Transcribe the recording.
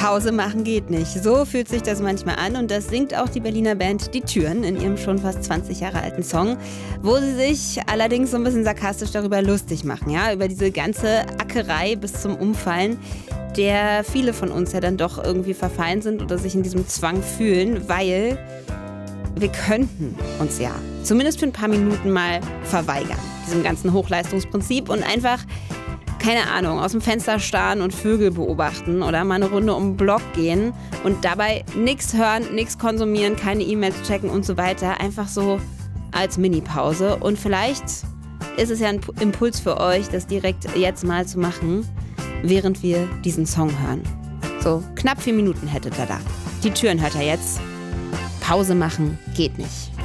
Pause machen geht nicht. So fühlt sich das manchmal an und das singt auch die Berliner Band Die Türen in ihrem schon fast 20 Jahre alten Song, wo sie sich allerdings so ein bisschen sarkastisch darüber lustig machen, ja, über diese ganze Ackerei bis zum Umfallen, der viele von uns ja dann doch irgendwie verfallen sind oder sich in diesem Zwang fühlen, weil wir könnten uns ja zumindest für ein paar Minuten mal verweigern, diesem ganzen Hochleistungsprinzip und einfach, keine Ahnung, aus dem Fenster starren und Vögel beobachten oder mal eine Runde um den Block gehen und dabei nichts hören, nichts konsumieren, keine E-Mails checken und so weiter. Einfach so als Mini-Pause. Und vielleicht ist es ja ein Impuls für euch, das direkt jetzt mal zu machen, während wir diesen Song hören. So knapp 4 Minuten hättet ihr da. Die Türen hört ihr jetzt. Pause machen geht nicht.